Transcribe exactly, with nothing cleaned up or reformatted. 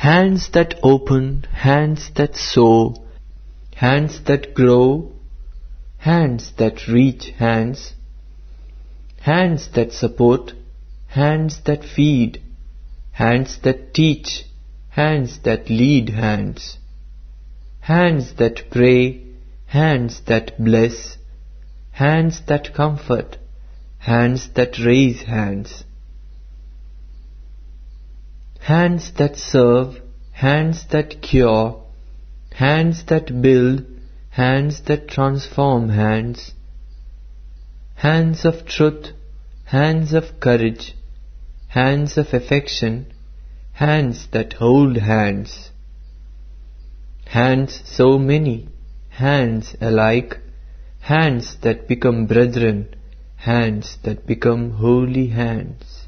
Hands that open, hands that sow, hands that grow, hands that reach hands, hands that support, hands that feed, hands that teach, hands that lead hands, hands that pray, hands that bless, hands that comfort, hands that raise hands, hands that serve, hands that cure, hands that build, hands that transform hands, hands of truth, hands of courage, hands of affection, hands that hold hands, hands so many, hands alike, hands that become brethren, hands that become holy hands.